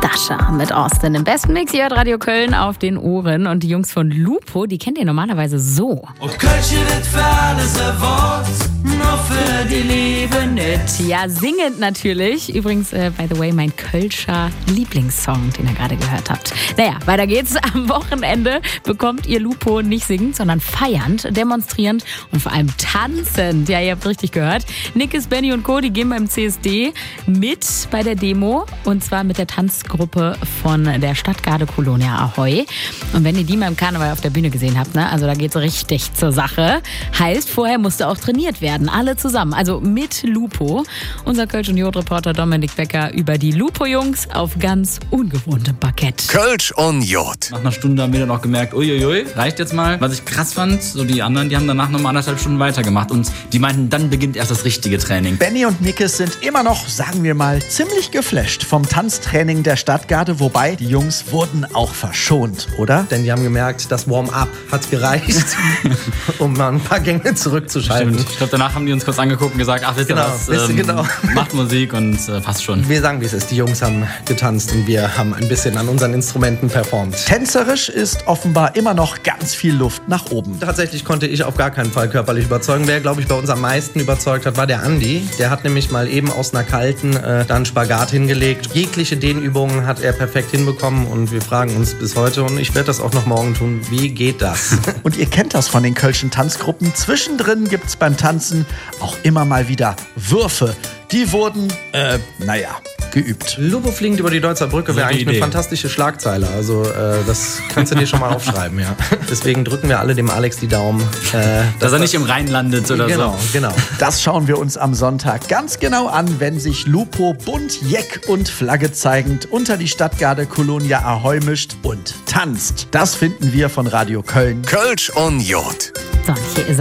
Dasha mit Austin im besten Mix. Ihr hört Radio Köln auf den Ohren. Und die Jungs von Lupo, die kennt ihr normalerweise so. Und Kölsch wird für alles ein Wort, nur für die Liebe nicht. Ja, singend natürlich. Übrigens, by the way, mein Kölscher Lieblingssong, den ihr gerade gehört habt. Naja, weiter geht's. Am Wochenende bekommt ihr Lupo nicht singend, sondern feiernd, demonstrierend und vor allem tanzend. Ja, ihr habt richtig gehört. Nickes, Benny und Co., die gehen beim CSD mit bei der Demo. Und zwar mit der Tanzgruppe von der Stadtgarde Kolonia Ahoi. Und wenn ihr die mal im Karneval auf der Bühne gesehen habt, ne, also da geht's richtig zur Sache. Heißt, vorher musste auch trainiert werden, alle zusammen. Also mit Lupo. Unser Kölsch- und Jod-Reporter Dominik Becker über die Lupo-Jungs auf ganz ungewohntem Parkett. Kölsch und Jod. Nach einer Stunde haben wir dann auch gemerkt, uiuiui, reicht jetzt mal. Was ich krass fand, so die anderen, die haben danach nochmal 1,5 Stunden weitergemacht. Und die meinten, dann beginnt erst das richtige Training. Benny und Nickes sind immer noch, sagen wir mal, ziemlich geflasht vom Tanztraining der Stadtgarde. Wobei, die Jungs wurden auch verschont, oder? Denn die haben gemerkt, das Warm-up hat gereicht, um mal ein paar Gänge zurückzuschalten. Stimmt. Ich glaube, danach haben die uns kurz angeguckt und gesagt, ach, wisst ihr was, genau. macht Musik und passt schon. Wir sagen, wie es ist. Die Jungs haben getanzt und wir haben ein bisschen an unseren Instrumenten performt. Tänzerisch ist offenbar immer noch ganz viel Luft nach oben. Tatsächlich konnte ich auf gar keinen Fall körperlich überzeugen. Wer, glaube ich, bei uns am meisten überzeugt hat, war der Andi. Der hat nämlich mal eben aus einer kalten dann Spagat hingelegt. Jegliche Dehnübungen hat er perfekt hinbekommen und wir fragen uns bis heute, und ich werde das auch noch morgen tun, wie geht das? Und ihr kennt das von den Kölschen Tanzgruppen. Zwischendrin gibt's beim Tanzen auch immer mal wieder Würfe. Die wurden, geübt. Lupo fliegend über die Deutzer Brücke wäre eigentlich eine fantastische Schlagzeile. Also das kannst du dir schon mal aufschreiben, ja. Deswegen drücken wir alle dem Alex die Daumen. Dass er nicht im Rhein landet oder so. Genau. Das schauen wir uns am Sonntag ganz genau an, wenn sich Lupo bunt, Jeck und Flagge zeigend unter die Stadtgarde Kolonia Ahoi mischt und tanzt. Das finden wir von Radio Köln. Kölsch und Jod. So, hier ist